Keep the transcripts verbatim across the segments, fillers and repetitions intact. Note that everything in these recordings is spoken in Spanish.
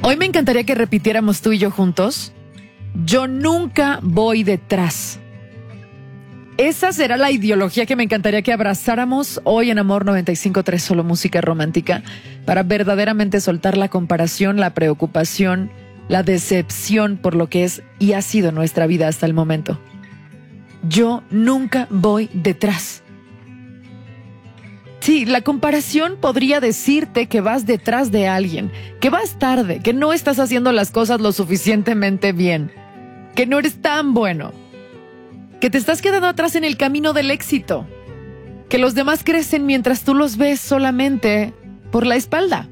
Hoy me encantaría que repitiéramos tú y yo juntos. Yo nunca voy detrás. Esa será la ideología que me encantaría que abrazáramos hoy en Amor noventa y cinco punto tres, solo música romántica, para verdaderamente soltar la comparación, la preocupación, la decepción por lo que es y ha sido nuestra vida hasta el momento. Yo nunca voy detrás. Sí, la comparación podría decirte que vas detrás de alguien, que vas tarde, que no estás haciendo las cosas lo suficientemente bien, que no eres tan bueno, que te estás quedando atrás en el camino del éxito, que los demás crecen mientras tú los ves solamente por la espalda.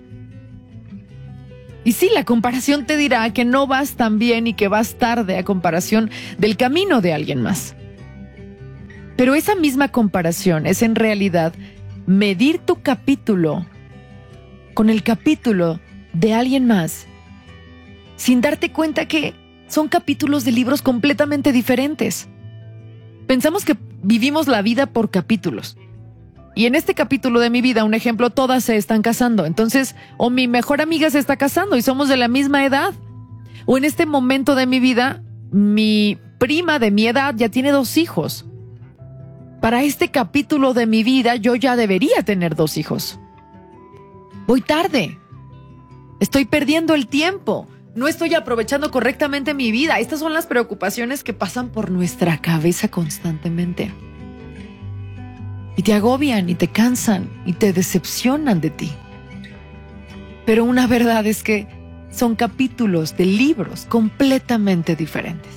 Y sí, la comparación te dirá que no vas tan bien y que vas tarde a comparación del camino de alguien más. Pero esa misma comparación es en realidad medir tu capítulo con el capítulo de alguien más, sin darte cuenta que son capítulos de libros completamente diferentes. Pensamos que vivimos la vida por capítulos. Y en este capítulo de mi vida, un ejemplo, todas se están casando. Entonces, o mi mejor amiga se está casando y somos de la misma edad. O en este momento de mi vida, mi prima de mi edad ya tiene dos hijos. Para este capítulo de mi vida, yo ya debería tener dos hijos. Voy tarde. Estoy perdiendo el tiempo. No estoy aprovechando correctamente mi vida. Estas son las preocupaciones que pasan por nuestra cabeza constantemente. Y te agobian, y te cansan, y te decepcionan de ti. Pero una verdad es que son capítulos de libros completamente diferentes.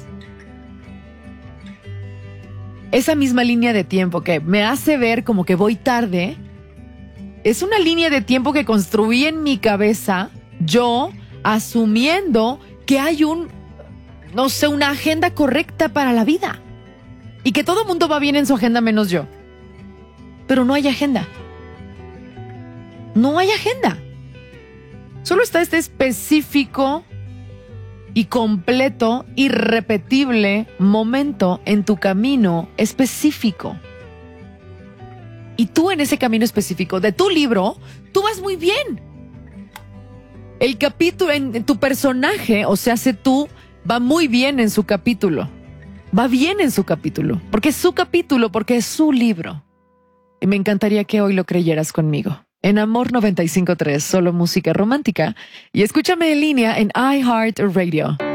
Esa misma línea de tiempo que me hace ver como que voy tarde, es una línea de tiempo que construí en mi cabeza, yo asumiendo que hay un, no sé, una agenda correcta para la vida. Y que todo el mundo va bien en su agenda menos yo. Pero no hay agenda. No hay agenda. Solo está este específico y completo, irrepetible momento en tu camino específico. Y tú en ese camino específico de tu libro, tú vas muy bien. El capítulo, en, en tu personaje, o sea, se tú, va muy bien en su capítulo. Va bien en su capítulo. Porque es su capítulo, porque es su libro. Y me encantaría que hoy lo creyeras conmigo. En Amor noventa y cinco punto tres, solo música romántica. Y escúchame en línea en iHeartRadio.